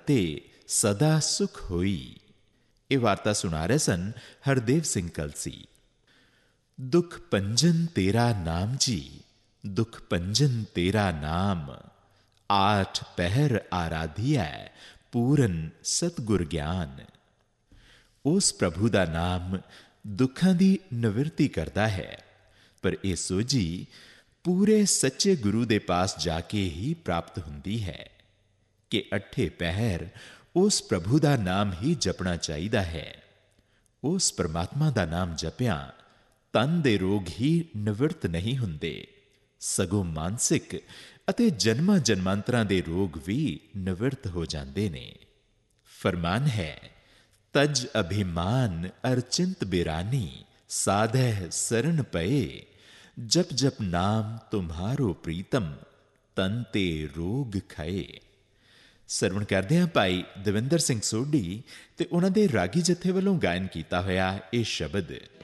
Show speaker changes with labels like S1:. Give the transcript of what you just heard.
S1: ਰਤੇ ਸਦਾ ਸੁਖ ਹੋਈ। ਇਹ ਵਾਰਤਾ ਸੁਣਾ ਰਹੇ ਸਨ ਹਰਦੇਵ ਸਿੰਘ ਕਲਸੀ। ਦੁਖ ਪੰਜਨ ਤੇਰਾ ਨਾਮ ਜੀ, ਦੁਖ ਪੰਜਨ ਤੇਰਾ ਨਾਮ, ਆਠ ਪਹਿਰ ਆਰਾਧਿਐ ਪੂਰਨ ਸਤਿਗੁਰ ਗਿਆਨ। ਉਸ ਪ੍ਰਭੂ ਦਾ ਨਾਮ ਦੁੱਖਾਂ ਦੀ ਨਿਵਰਤੀ ਕਰਦਾ ਹੈ, ਪਰ ਇਹ ਸੋਝੀ ਪੂਰੇ ਸੱਚੇ ਗੁਰੂ ਦੇ ਪਾਸ ਜਾ ਕੇ ਹੀ ਪ੍ਰਾਪਤ ਹੁੰਦੀ ਹੈ ਕਿ ਅੱਠੇ ਪਹਿਰ ਉਸ ਪ੍ਰਭੂ ਦਾ ਨਾਮ ਹੀ ਜਪਣਾ ਚਾਹੀਦਾ ਹੈ। ਉਸ ਪਰਮਾਤਮਾ ਦਾ ਨਾਮ ਜਪਿਆਂ ਤਨ ਦੇ ਰੋਗ ਹੀ ਨਿਵਰਤ ਨਹੀਂ ਹੁੰਦੇ, ਸਗੋਂ ਮਾਨਸਿਕ ਅਤੇ ਜਨਮਾਂ ਜਨਮਾਂਤਰਾਂ ਦੇ ਰੋਗ ਵੀ ਨਿਵਰਤ ਹੋ ਜਾਂਦੇ ਨੇ। ਫਰਮਾਨ ਹੈ, ਤਜ ਅਭਿਮਾਨ ਅਰ ਚਿੰਤ ਬਿਰਾਨੀ, ਸਾਧੈ ਸਰਣ ਪਏ, ਜਪ ਜਪ ਨਾਮ ਤੁਮਹਾਰੋ ਪ੍ਰੀਤਮ, ਤਨ ਤੇ ਰੋਗ ਖਏ। ਸਰਵਣ ਕਰਦੇ ਹਾਂ ਭਾਈ ਦਵਿੰਦਰ ਸਿੰਘ ਸੋਢੀ ਤੇ ਉਹਨਾਂ ਦੇ ਰਾਗੀ ਜਥੇ ਵੱਲੋਂ ਗਾਇਨ ਕੀਤਾ ਹੋਇਆ ਇਹ ਸ਼ਬਦ।